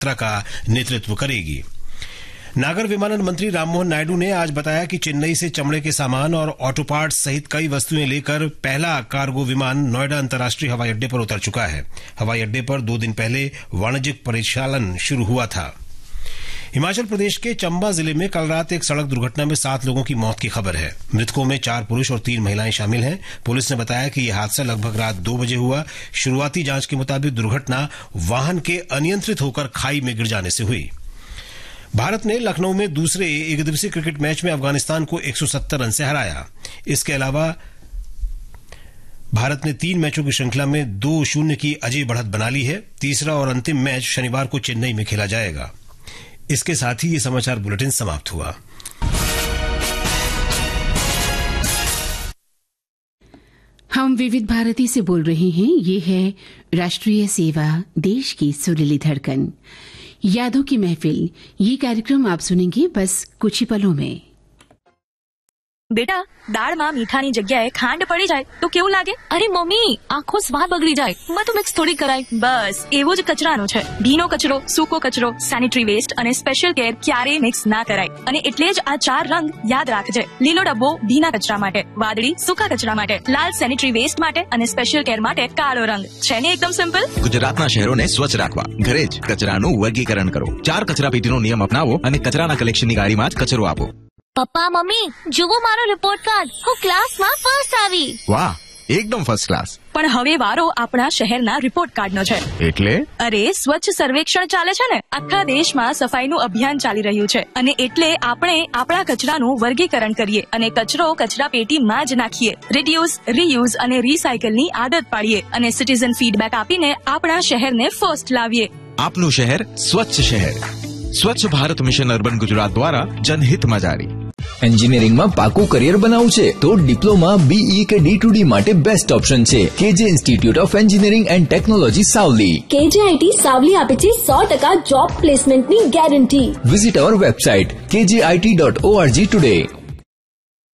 यात्रा का नेतृत्व करेगी। नागर विमानन मंत्री राममोहन नायडू ने आज बताया कि चेन्नई से चमड़े के सामान और ऑटो पार्ट्स सहित कई वस्तुएं लेकर पहला कार्गो विमान नोएडा अंतर्राष्ट्रीय हवाई अड्डे पर उतर चुका है। हवाई अड्डे पर 2 दिन पहले वाणिज्यिक परिचालन शुरू हुआ था। हिमाचल प्रदेश के चंबा जिले में कल रात एक सड़क दुर्घटना में 7 लोगों की मौत की खबर है। मृतकों में 4 पुरुष और 3 महिलाएं शामिल हैं। पुलिस ने बताया कि यह हादसा लगभग रात 2 बजे हुआ। शुरुआती जांच के मुताबिक दुर्घटना वाहन के अनियंत्रित होकर खाई में गिर जाने से हुई। भारत ने लखनऊ में दूसरे एकदिवसीय क्रिकेट मैच में अफगानिस्तान को 170 रन से हराया। इसके अलावा भारत ने 3 मैचों की श्रृंखला में 2-0 की अजय बढ़त बना ली है। तीसरा और अंतिम मैच शनिवार को चेन्नई में खेला जाएगा। इसके साथ ही ये समाचार बुलेटिन समाप्त हुआ। हम विविध भारती से बोल रहे हैं। ये है राष्ट्रीय सेवा, देश की सुरीली धड़कन, यादों की महफिल। ये कार्यक्रम आप सुनेंगे बस कुछ ही पलों में। बेटा, દાળમાં મીઠાની જગ્યાએ ખાંડ પડી જાય તો કેવું લાગે? અરે મમ્મી, આખો સ્વાદ બગડી જાય. બધું મિક્સ થોડી કરાય. બસ એવું જ કચરાનું છે. ભીનો કચરો, સૂકો કચરો, સેનિટરી વેસ્ટ અને સ્પેશિયલ કેર ક્યારેય મિક્સ ના કરાય. અને એટલે જ આ 4 રંગ યાદ રાખજે. લીલો ડબ્બો ભીના કચરા માટે, વાદળી સૂકા કચરા માટે, લાલ સેનિટરી વેસ્ટ માટે અને સ્પેશિયલ કેર માટે કાળો રંગ. છે ને એકદમ સિમ્પલ? ગુજરાતના શહેરોને સ્વચ્છ રાખવા ઘરે જ કચરાનું વર્ગીકરણ કરો. 4 કચરાપેટીનો નિયમ અપનાવો અને કચરાના કલેક્શનની ગાડીમાં જ કચરો આપો. પપ્પા, મમ્મી, જુઓ મારો રિપોર્ટ કાર્ડ. હું ક્લાસમાં ફર્સ્ટ આવી. વાહ, એકદમ ફર્સ્ટ ક્લાસ. પણ હવે વારો આપણા શહેરના રિપોર્ટ કાર્ડનો છે. એટલે? અરે, સ્વચ્છ સર્વેક્ષણ ચાલે છે ને. આખા દેશમાં સફાઈનું અભિયાન ચાલી રહ્યું છે અને એટલે આપણે આપણા કચરાનું વર્ગીકરણ કરીએ અને કચરો કચરાપેટીમાં જ નાખીએ. રિડ્યુસ, રીયુઝ અને રીસાયકલની આદત પાડીએ અને સિટીઝન ફીડબેક આપીને આપણા શહેરને ફર્સ્ટ લાવીએ. આપનું શહેર સ્વચ્છ શહેર. સ્વચ્છ ભારત મિશન અર્બન ગુજરાત દ્વારા જનહિતમાં જારી. એન્જિનિયરિંગમાં પાકું કરિયર બનાવવું છે તો ડિપ્લોમા, બીઈ કે D2D માટે બેસ્ટ ઓપ્શન છે કેજે institute of engineering and technology Savli. KJIT Savli આપે છે 100% જોબ પ્લેસમેન્ટની ગેરંટી. વિઝિટ અવર વેબસાઇટ kjit.org ટુડે.